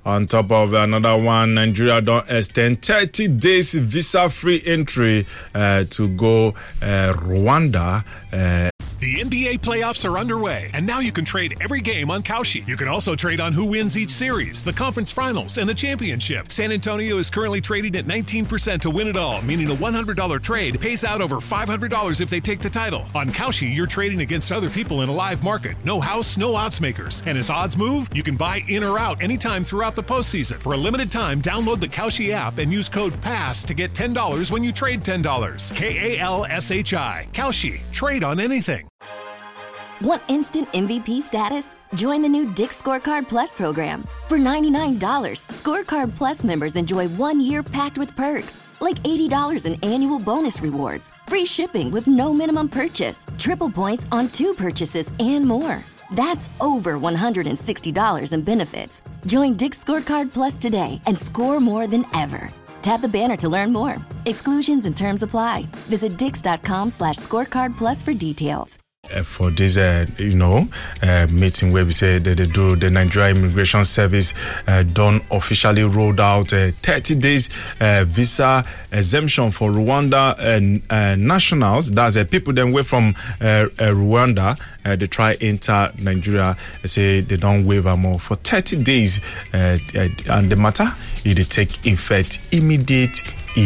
On top of another one, Nigeria don't extend 30 days visa-free entry to go Rwanda. The NBA playoffs are underway, and now you can trade every game on Kalshi. You can also trade on who wins each series, the conference finals, and the championship. San Antonio is currently trading at 19% to win it all, meaning a $100 trade pays out over $500 if they take the title. On Kalshi, you're trading against other people in a live market. No house, no odds makers. And as odds move, you can buy in or out anytime throughout the postseason. For a limited time, download the Kalshi app and use code PASS to get $10 when you trade $10. KALSHI. Kalshi. Trade on anything. Want instant MVP status? Join the new Dick's Scorecard Plus program. For $99, Scorecard Plus members enjoy 1 year packed with perks, like $80 in annual bonus rewards, free shipping with no minimum purchase, triple points on 2 purchases, and more. That's over $160 in benefits. Join Dick's Scorecard Plus today and score more than ever. Tap the banner to learn more. Exclusions and terms apply. Visit dix.com/scorecard plus for details. For this, meeting where we said that the Nigeria Immigration Service done officially rolled out 30 days visa exemption for Rwanda nationals. That's people then away from Rwanda. They try enter Nigeria. They say they don't waiver more for 30 days, and the matter it take effect immediate.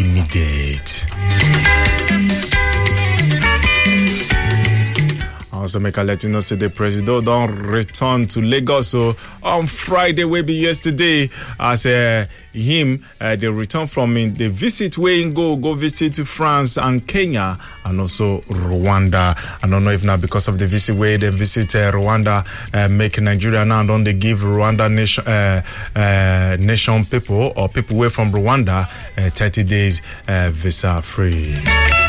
Also make a let you know say the president don't return to Lagos so on Friday will be yesterday as they return from the visit where he go visit France and Kenya and also Rwanda. I don't know if now because of the visit where they visit Rwanda make Nigeria now don't they give Rwanda nation people or people away from Rwanda 30 days visa free.